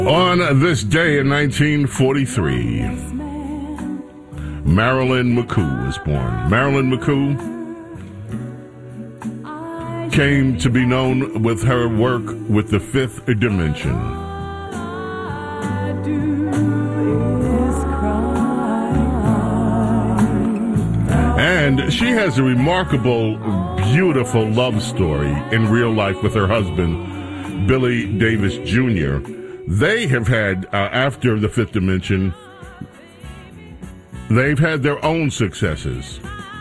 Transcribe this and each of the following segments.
On this day in 1943, Marilyn McCoo was born. Marilyn McCoo came to be known with her work with the Fifth Dimension. And she has a remarkable, beautiful love story in real life with her husband, Billy Davis Jr. They have had, after the Fifth Dimension, they've had their own successes.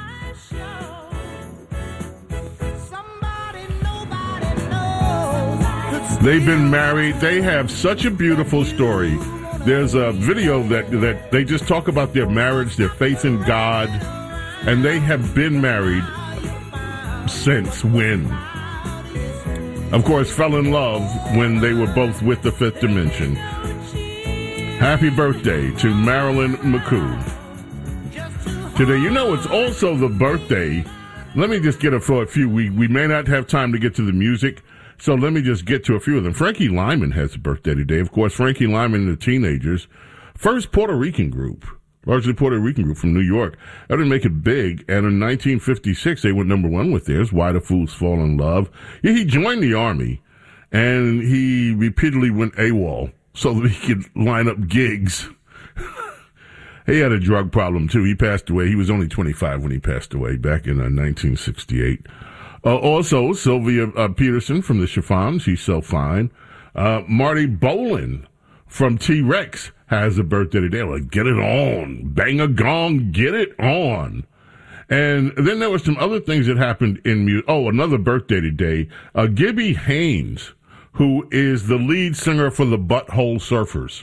They've been married. They have such a beautiful story. There's a video that they just talk about their marriage, their faith in God, and they have been married since when? Of course, fell in love when they were both with the Fifth Dimension. Happy birthday to Marilyn McCoo. Today, you know, it's also the birthday. Let me just get for a few. We may not have time to get to the music, so let me just get to a few of them. Frankie Lyman has a birthday today. Of course, Frankie Lyman and the Teenagers, first Puerto Rican group, largely Puerto Rican group from New York. That didn't make it big, and in 1956, they went number one with theirs, Why Do Fools Fall in Love. Yeah, he joined the Army, and he repeatedly went AWOL so that he could line up gigs. He had a drug problem, too. He passed away. He was only 25 when he passed away back in 1968. Also, Sylvia Peterson from the Chiffons, she's so fine. Marty Bolan from T-Rex has a birthday today. Like, get it on. Bang a gong, get it on. And then there were some other things that happened in music. Oh, another birthday today. Gibby Haynes, who is the lead singer for the Butthole Surfers.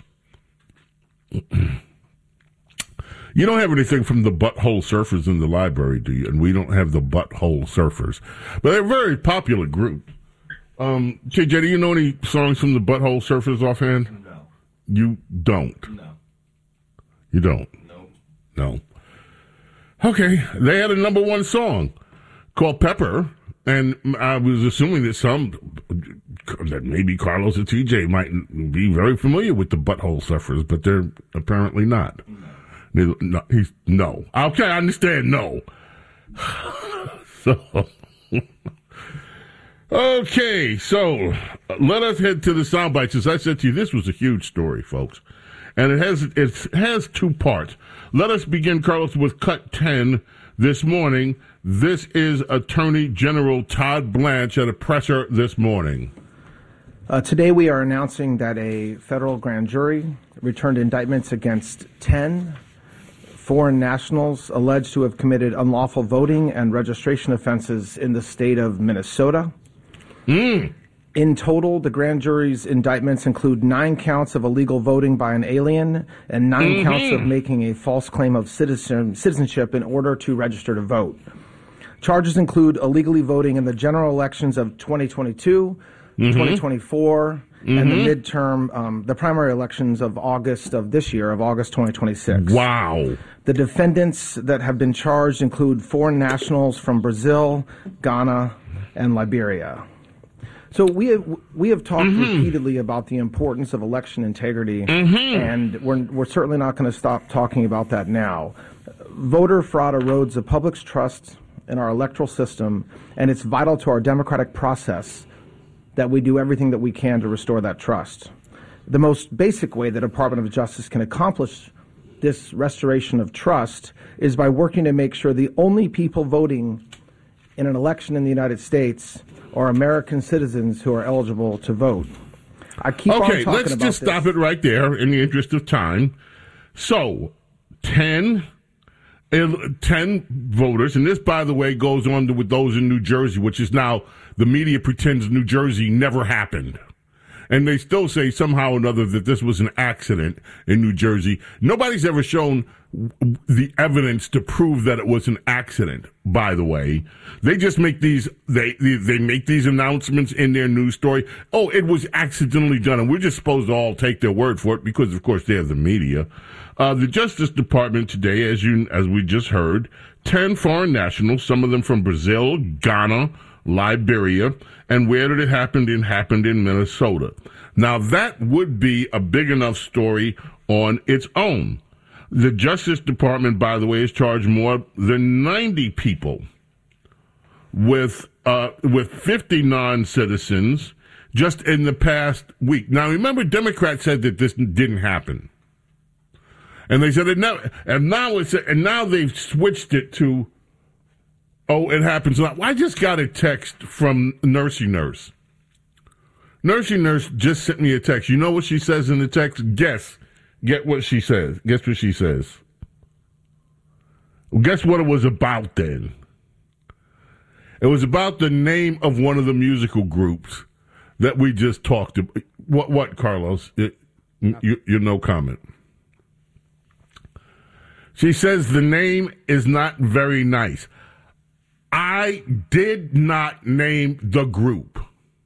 You don't have anything from the Butthole Surfers in the library, do you? And we don't have the Butthole Surfers. But they're a very popular group. JJ, do you know any songs from the Butthole Surfers offhand? No. You don't? No. You don't? No. Okay. They had a number one song called Pepper, and I was assuming that maybe Carlos or TJ might be very familiar with the Butthole Surfers, but they're apparently not. No. Okay, I understand. No. Okay, so let us head to the sound bites. As I said to you, this was a huge story, folks, and it has two parts. Let us begin, Carlos, with cut 10 this morning. This is Attorney General Todd Blanche at a presser this morning. Today we are announcing that a federal grand jury returned indictments against 10 foreign nationals alleged to have committed unlawful voting and registration offenses in the state of Minnesota. In total, the grand jury's indictments include 9 counts of illegal voting by an alien and 9 counts of making a false claim of citizenship in order to register to vote. Charges include illegally voting in the general elections of 2022, 2024, and the midterm, the primary elections of August of this year, of August 2026. Wow. The defendants that have been charged include foreign nationals from Brazil, Ghana, and Liberia. So we have talked repeatedly about the importance of election integrity, and we're certainly not going to stop talking about that now. Voter fraud erodes the public's trust in our electoral system, and it's vital to our democratic process that we do everything that we can to restore that trust. The most basic way the Department of Justice can accomplish this restoration of trust is by working to make sure the only people voting in an election in the United States are American citizens who are eligible to vote. I keep on talking about this. Okay, let's just stop it right there in the interest of time. So, 10 voters, and this, by the way, goes on with those in New Jersey, which is now the media pretends New Jersey never happened. And they still say somehow or another that this was an accident in New Jersey. Nobody's ever shown the evidence to prove that it was an accident, by the way. They just make they make these announcements in their news story. Oh, it was accidentally done, and we're just supposed to all take their word for it because, of course, they're the media. The Justice Department today, as we just heard, 10 foreign nationals, some of them from Brazil, Ghana, Liberia. And where did it happen? It happened in Minnesota. Now, that would be a big enough story on its own. The Justice Department, by the way, has charged more than 90 people with 50 non-citizens just in the past week. Now, remember, Democrats said that this didn't happen. And they said it never, and now they've switched it to, oh, it happens a lot. I just got a text from Nursey Nurse. Nursey Nurse just sent me a text. You know what she says in the text? Guess what she says. Guess what she says. Well, guess what it was about then? It was about the name of one of the musical groups that we just talked about. What, Carlos? You're no comment. She says the name is not very nice. I did not name the group.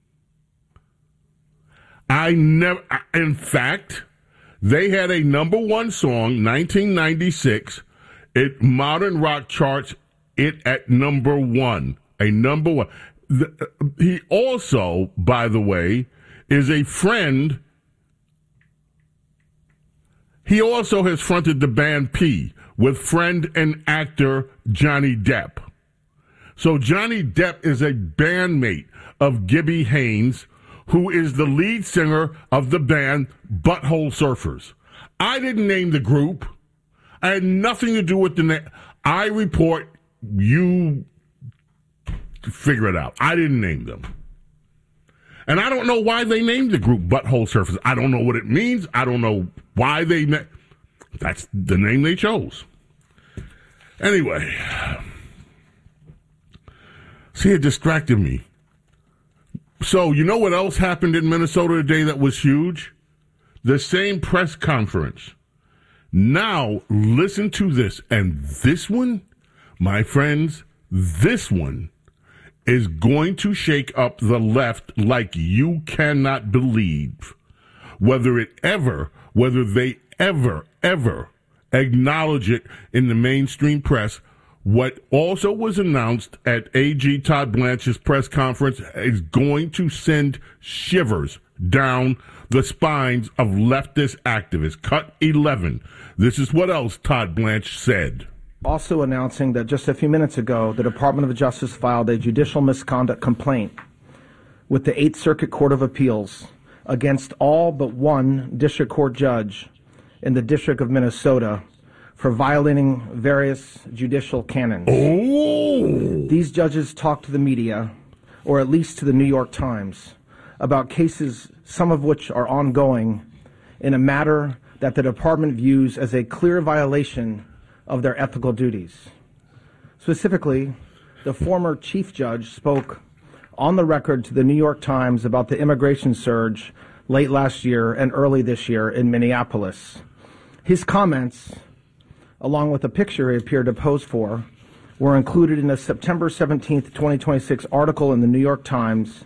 In fact, they had a number one song, 1996. It Modern Rock charts it at number one. A number one. He also, by the way, is a friend. He also has fronted the band P with friend and actor Johnny Depp. So Johnny Depp is a bandmate of Gibby Haynes, who is the lead singer of the band Butthole Surfers. I didn't name the group. I had nothing to do with the name. I report, you figure it out. I didn't name them. And I don't know why they named the group Butthole Surfers. I don't know what it means. I don't know why they that's the name they chose. Anyway. See, it distracted me. So, you know what else happened in Minnesota today that was huge? The same press conference. Now, listen to this. And this one, my friends, this one is going to shake up the left like you cannot believe. Whether they ever acknowledge it in the mainstream press. What also was announced at AG Todd Blanche's press conference is going to send shivers down the spines of leftist activists. Cut 11. This is what else Todd Blanche said. Also announcing that just a few minutes ago, the Department of Justice filed a judicial misconduct complaint with the 8th Circuit Court of Appeals against all but one district court judge in the District of Minnesota for violating various judicial canons. Oh. These judges talked to the media, or at least to the New York Times, about cases, some of which are ongoing, in a matter that the department views as a clear violation of their ethical duties. Specifically, the former chief judge spoke on the record to the New York Times about the immigration surge late last year and early this year in Minneapolis. His comments, along with a picture he appeared to pose for, were included in a September 17th, 2026 article in the New York Times.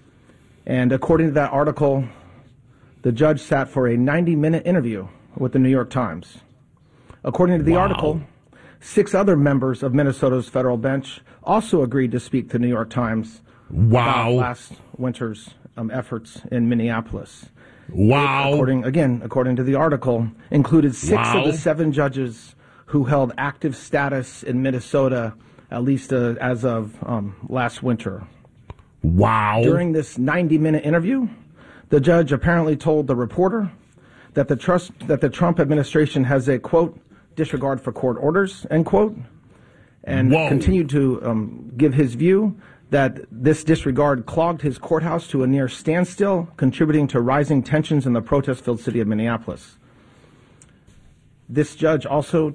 And according to that article, the judge sat for a 90-minute interview with the New York Times. According to the article, 6 other members of Minnesota's federal bench also agreed to speak to the New York Times about last winter's efforts in Minneapolis. According to the article, included 6 of the 7 judges who held active status in Minnesota, at least as of last winter. Wow. During this 90-minute interview, the judge apparently told the reporter that the Trump administration has a, quote, disregard for court orders, end quote, and continued to give his view that this disregard clogged his courthouse to a near standstill, contributing to rising tensions in the protest-filled city of Minneapolis. This judge also